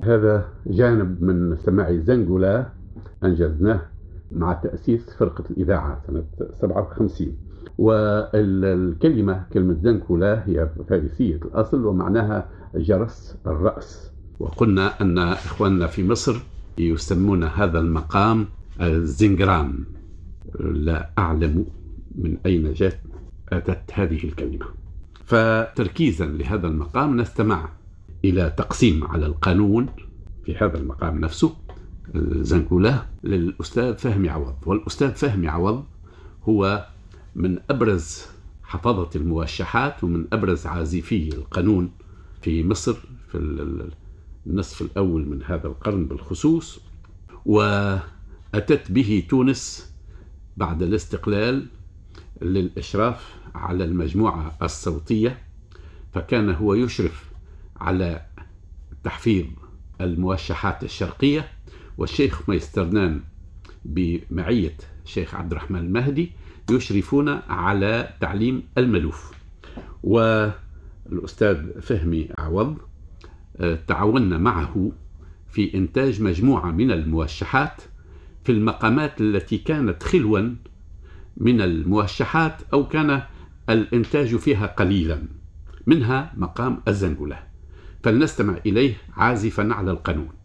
هذا جانب من سماع زنجولة أنجزناه مع تأسيس فرقة الإذاعة سنة 57. والكلمة كلمة زنجولة هي فارسية الأصل ومعناها جرس الرأس. وقلنا أن إخواننا في مصر يسمون هذا المقام الزنجران. لا أعلم من أين أتت هذه الكلمة. فتركيزا لهذا المقام نستمع إلى تقسيم على القانون في هذا المقام نفسه زنجولة للأستاذ فهمي عوض. والأستاذ فهمي عوض هو من أبرز حفظة الموشحات ومن أبرز عازفي القانون في مصر في النصف الأول من هذا القرن بالخصوص. وأتت به تونس بعد الاستقلال للإشراف على المجموعة الصوتية، فكان هو يشرف على تحفيظ الموشحات الشرقية، والشيخ ميسترنان بمعية الشيخ عبد الرحمن المهدي يشرفون على تعليم الملوف. والأستاذ فهمي عوض تعاوننا معه في إنتاج مجموعة من الموشحات في المقامات التي كانت خلوا من الموشحات أو كان الإنتاج فيها قليلا، منها مقام الزنجولة. فلنستمع إليه عازفا على القانون.